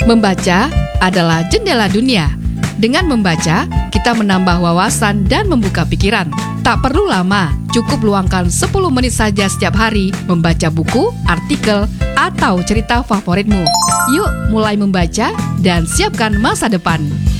Membaca adalah jendela dunia. Dengan membaca, kita menambah wawasan dan membuka pikiran. Tak perlu lama, cukup luangkan 10 menit saja setiap hari membaca buku, artikel, atau cerita favoritmu. Yuk mulai membaca dan siapkan masa depan.